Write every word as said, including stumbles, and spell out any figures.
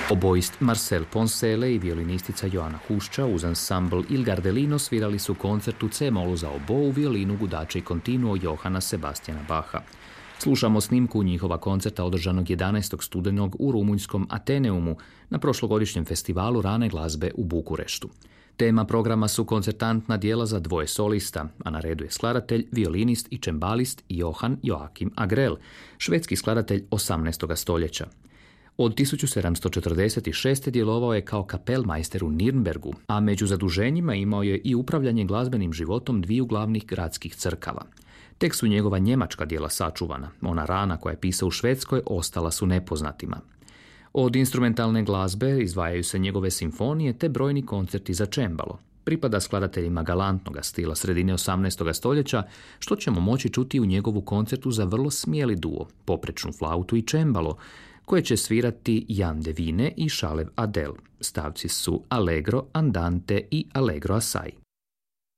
Oboist Marcel Poncele i violinistica Joana Hušča uz ansambl Il Gardelino svirali su koncert u C-molu za obou, violinu, gudače i kontinuo Johana Sebastiana Bacha. Slušamo snimku njihova koncerta održanog jedanaestog studenog u rumunjskom Ateneumu na prošlogodišnjem festivalu rane glazbe u Bukureštu. Tema programa su koncertantna dijela za dvoje solista, a na redu je skladatelj, violinist i čembalist Johann Joachim Agrell, švedski skladatelj osamnaestog stoljeća. Od tisuću sedamsto četrdeset šeste djelovao je kao kapelmajster u Nirnbergu, a među zaduženjima imao je i upravljanje glazbenim životom dviju glavnih gradskih crkava. Tek su njegova njemačka djela sačuvana, ona rana koja je pisao u Švedskoj ostala su nepoznatima. Od instrumentalne glazbe izdvajaju se njegove simfonije te brojni koncerti za čembalo. Pripada skladateljima galantnog stila sredine osamnaestog stoljeća, što ćemo moći čuti u njegovu koncertu za vrlo smjeli duo, poprečnu flautu i čembalo, koje će svirati Jan de Vine i Šalev Adel. Stavci su Allegro, Andante i Allegro assai.